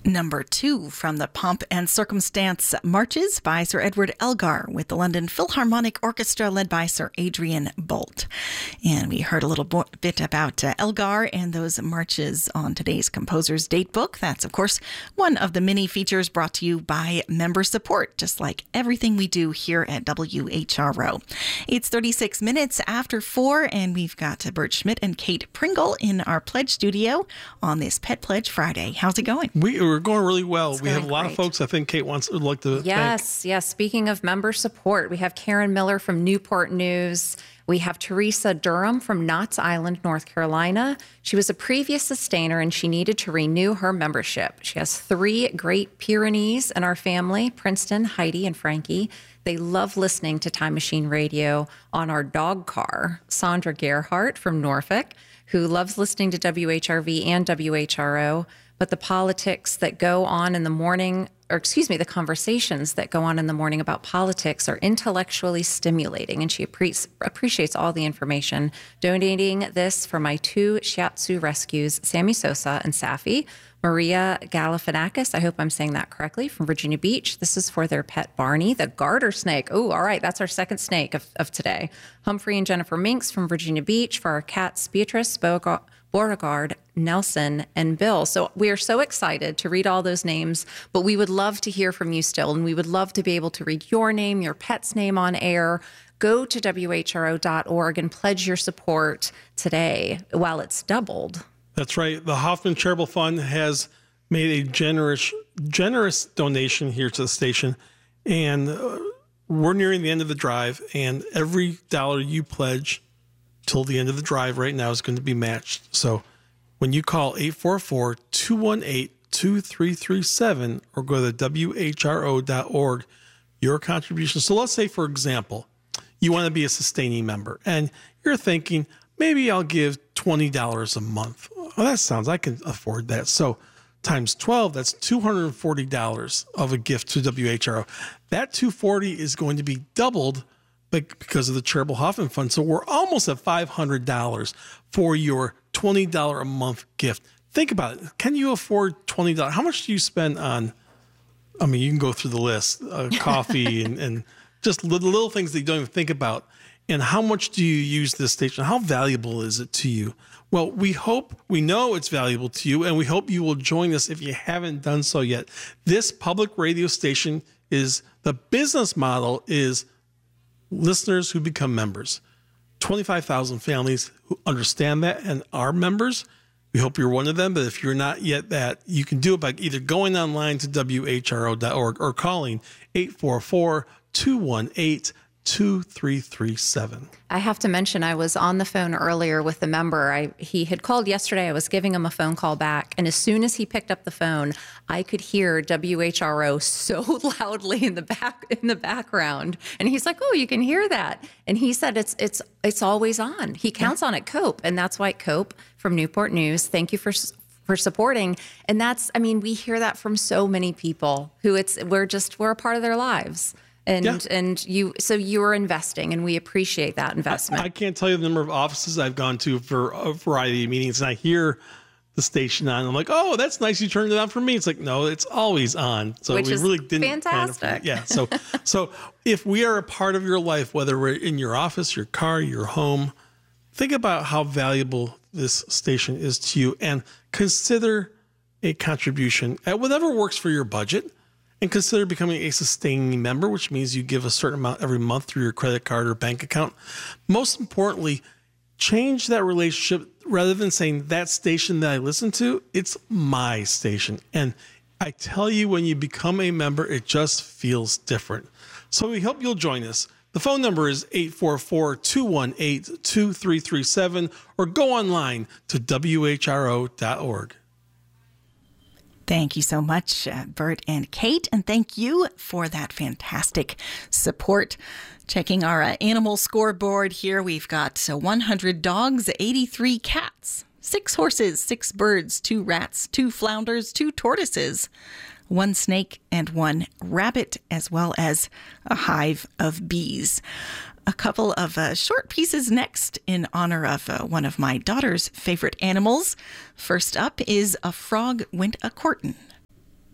Number 2 from the Pomp and Circumstance Marches by Sir Edward Elgar with the London Philharmonic Orchestra led by Sir Adrian Boult. And we heard a little bit about Elgar and those marches on today's Composer's Datebook. That's, of course, one of the many features brought to you by member support, just like everything we do here at WHRO. It's 36 minutes after 4, and we've got Bert Schmidt and Kate Pringle in our Pledge studio on this Pet Pledge Friday. How's it going? We're going really well. We have a lot of folks I think Kate would like to Yes. Speaking of member support, we have Karen Miller from Newport News. We have Teresa Durham from Knott's Island, North Carolina. She was a previous sustainer and she needed to renew her membership. She has 3 Great Pyrenees in our family, Princeton, Heidi, and Frankie. They love listening to Time Machine Radio on our dog car. Sandra Gerhardt from Norfolk, who loves listening to WHRV and WHRO. But the politics that go on in the morning, the conversations that go on in the morning about politics are intellectually stimulating, and she appreciates all the information. Donating this for my 2 Shiatsu rescues, Sammy Sosa and Safi. Maria Galifianakis, I hope I'm saying that correctly, from Virginia Beach. This is for their pet Barney, the garter snake. Oh, all right, that's our second snake of today. Humphrey and Jennifer Minks from Virginia Beach for our cats Beatrice, Beauregard, Nelson, and Bill. So we are so excited to read all those names, but we would love to hear from you still, and we would love to be able to read your name, your pet's name on air. Go to WHRO.org and pledge your support today while it's doubled. That's right. The Hoffman Charitable Fund has made a generous donation here to the station, and we're nearing the end of the drive, and every dollar you pledge till the end of the drive right now is going to be matched. So when you call 844-218-2337 or go to WHRO.org, your contribution. So let's say, for example, you want to be a sustaining member and you're thinking, maybe I'll give $20 a month. Oh, I can afford that. So times 12, that's $240 of a gift to WHRO. That $240 is going to be doubled because of the Charitable Hoffman Fund. So we're almost at $500 for your $20 a month gift. Think about it. Can you afford $20? How much do you spend on, you can go through the list, coffee and just little things that you don't even think about. And how much do you use this station? How valuable is it to you? Well, we know it's valuable to you, and we hope you will join us if you haven't done so yet. This public radio station the business model is listeners who become members. 25,000 families who understand that and are members. We hope you're one of them, but if you're not yet that, you can do it by either going online to WHRO.org or calling 844-218-2337. I have to mention, I was on the phone earlier with the member. He had called yesterday. I was giving him a phone call back. And as soon as he picked up the phone, I could hear WHRO so loudly in the background. And he's like, oh, you can hear that. And he said, it's always on. He counts on it, Cope. And that's why Cope from Newport News, thank you for supporting. And we hear that from so many people who we're a part of their lives. And you're investing, and we appreciate that investment. I can't tell you the number of offices I've gone to for a variety of meetings, and I hear the station on. I'm like, oh, that's nice. You turned it on for me. It's like, no, it's always on. So which is really didn't. Fantastic. Yeah. So if we are a part of your life, whether we're in your office, your car, your home, think about how valuable this station is to you, and consider a contribution at whatever works for your budget. And consider becoming a sustaining member, which means you give a certain amount every month through your credit card or bank account. Most importantly, change that relationship rather than saying that station that I listen to, it's my station. And I tell you, when you become a member, it just feels different. So we hope you'll join us. The phone number is 844-218-2337 or go online to WHRO.org. Thank you so much, Bert and Kate, and thank you for that fantastic support. Checking our animal scoreboard here, we've got 100 dogs, 83 cats, 6 horses, 6 birds, 2 rats, 2 flounders, 2 tortoises, 1 snake, and 1 rabbit, as well as a hive of bees. A couple of short pieces next in honor of one of my daughter's favorite animals. First up is A Frog Went A-Courtin'.